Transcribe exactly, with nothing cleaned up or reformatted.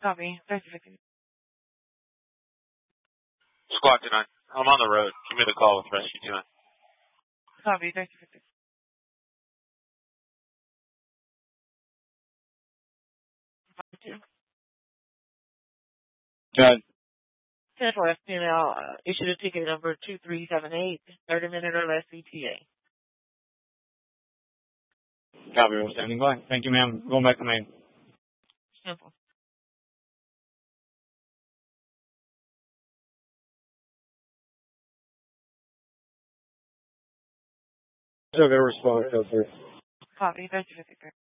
Copy. thirty fifty. Squad two nine. I'm on the road. Give me the call with Rescue two nine. Copy. thirty fifty. Good. ten four F female uh, issued a ticket number two three seven eight, thirty minute or less E T A. Copy, we're standing by. Thank you, ma'am. Going back to main. Simple. Still got a response, sir. Copy. thirty fifty.